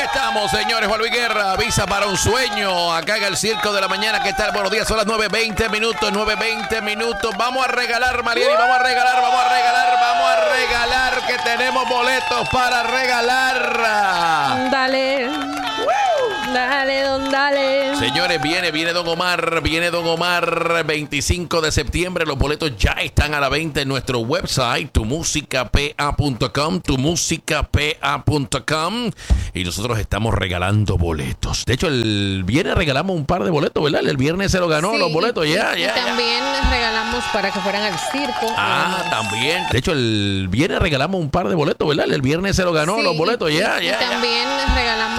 estamos, señores. Juan Luis Guerra, visa para un sueño. Acá en el Circo de la Mañana. ¿Qué tal? Buenos días, son las 9:20 minutos. 9:20 minutos. Vamos a regalar, Marieli. Vamos a regalar. Que tenemos boletos para regalar. Dale. Dale, don Dale. Señores, viene Don Omar. 25 de septiembre. Los boletos ya están a la venta en nuestro website, tumusicapa.com. Y nosotros estamos regalando boletos. De hecho, el viernes regalamos un par de boletos, ¿verdad? El viernes se lo ganó, sí, los boletos. Y también regalamos para que fueran al circo. También. De hecho, el viernes regalamos un par de boletos, ¿verdad? El viernes se lo ganó, los boletos. Y también regalamos